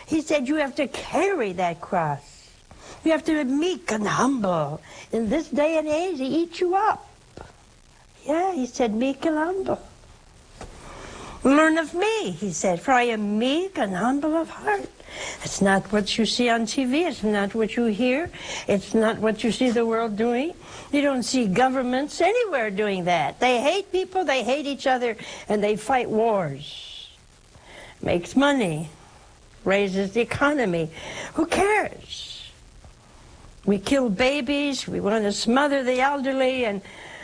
He said, you have to carry that cross. You have to be meek and humble. In this day and age, he eats you up. Yeah, he said, meek and humble. Learn of me, he said, for I am meek and humble of heart. It's not what you see on TV. It's not what you hear. It's not what you see the world doing. You don't see governments anywhere doing that. They hate people, they hate each other, and they fight wars. Makes money, raises the economy. Who cares? We kill babies, we want to smother the elderly, and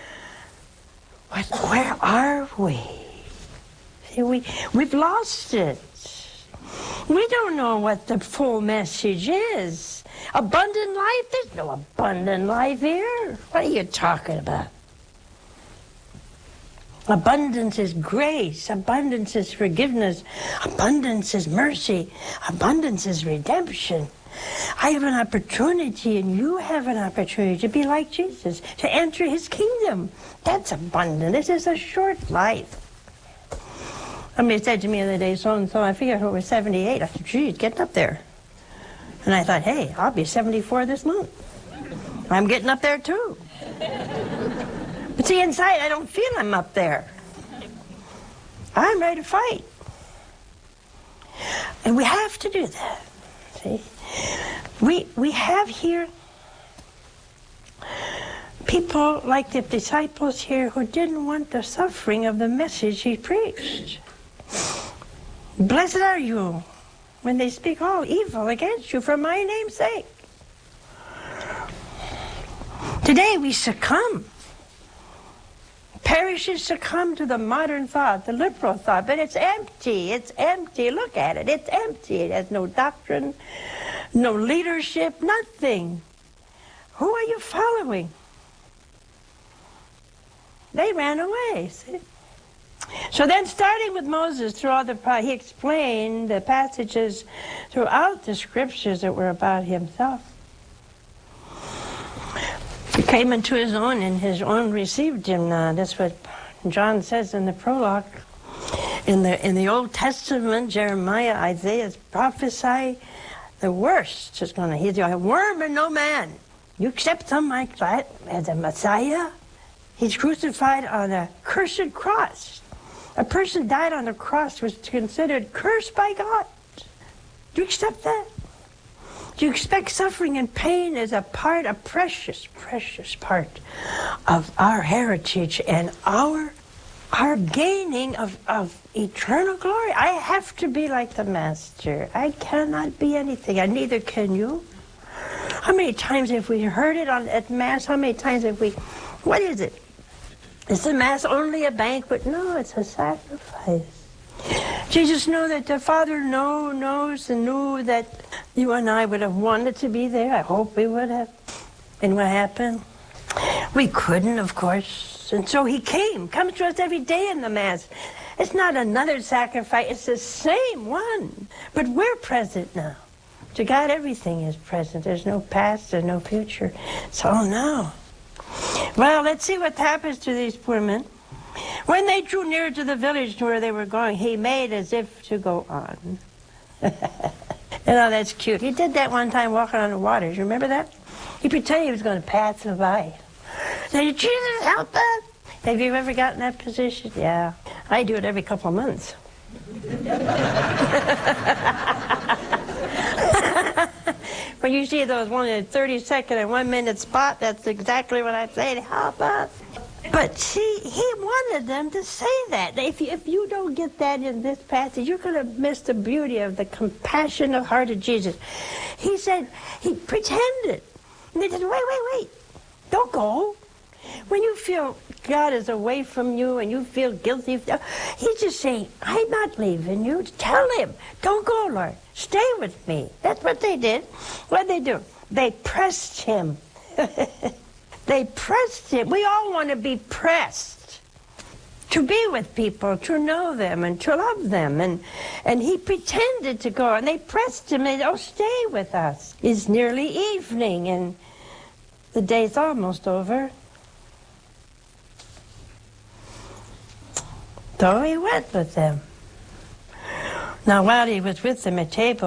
where are we? See, we've lost it. We don't know what the full message is. Abundant life? There's no abundant life here. What are you talking about? Abundance is grace. Abundance is forgiveness. Abundance is mercy. Abundance is redemption. I have an opportunity, and you have an opportunity to be like Jesus, to enter his kingdom. That's abundant. This is a short life. Somebody said to me the other day, so-and-so, I figured it was 78. I said, geez, getting up there. And I thought, hey, I'll be 74 this month. I'm getting up there too. But see, inside, I don't feel I'm up there. I'm ready to fight. And we have to do that. See? We have here people like the disciples here who didn't want the suffering of the message he preached. Blessed are you when they speak all evil against you for my name's sake. Today we succumb. Parishes succumb to the modern thought, the liberal thought, but it's empty. It's empty. Look at it. It's empty. It has no doctrine, no leadership, nothing. Who are you following? They ran away, see? So then, starting with Moses, he explained the passages throughout the scriptures that were about himself. He came into his own, and his own received him. That's what John says in the prologue. In the Old Testament, Jeremiah, Isaiah prophesy the worst is going to. He's a worm and no man. You accept him like that as a Messiah? He's crucified on a cursed cross. A person died on the cross was considered cursed by God. Do you accept that? Do you expect suffering and pain as a precious, precious part of our heritage and our gaining of eternal glory? I have to be like the Master. I cannot be anything, and neither can you. How many times have we heard it at Mass? How many times have we... What is it? Is the Mass only a banquet? No, it's a sacrifice. Jesus knew that the Father knows and knew that you and I would have wanted to be there. I hope we would have. And what happened? We couldn't, of course. And so he comes to us every day in the Mass. It's not another sacrifice, it's the same one. But we're present now. To God, everything is present. There's no past, there's no future. It's all now. Well, let's see what happens to these poor men. When they drew near to the village to where they were going, he made as if to go on. That's cute. He did that one time walking on the waters. You remember that? He pretended he was going to pass them by. Said, Jesus, help us. Have you ever gotten that position? Yeah. I do it every couple of months. When you see those 30-second and 1 minute spot, that's exactly what I say, help us. But see, he wanted them to say that. If you don't get that in this passage, you're going to miss the beauty of the compassionate heart of Jesus. He said, he pretended. And they said, wait, don't go. When you feel God is away from you and you feel guilty, he's just saying, I'm not leaving you. Tell him, don't go, Lord. Stay with me. That's what they did. What did they do? They pressed him. They pressed him. We all want to be pressed. To be with people, to know them, and to love them. And he pretended to go, and they pressed him. They said, oh, stay with us. It's nearly evening, and the day's almost over. So he went with them. Now, while he was with them at table,